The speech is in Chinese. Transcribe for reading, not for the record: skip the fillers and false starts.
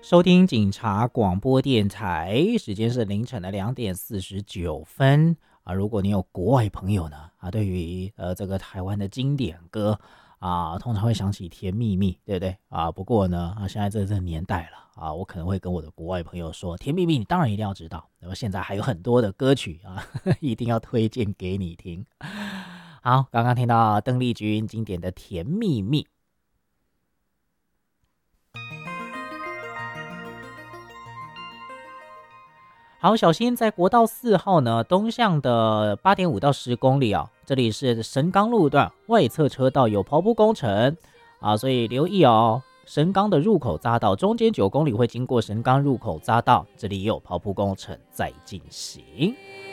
收听警察广播电台，时间是凌晨的2:49啊。如果你有国外朋友呢对于这个台湾的经典歌通常会想起《甜蜜蜜》，对不对不过呢现在这个年代了我可能会跟我的国外朋友说，《甜蜜蜜》你当然一定要知道。那么现在还有很多的歌曲一定要推荐给你听。好，刚刚听到邓丽君经典的《甜蜜蜜》。好，小心在国道4号呢，东向的8.5到10公里这里是神冈路段外侧车道有刨铺工程所以留意神冈的入口匝道中间9公里会经过神冈入口匝道，这里也有刨铺工程在进行。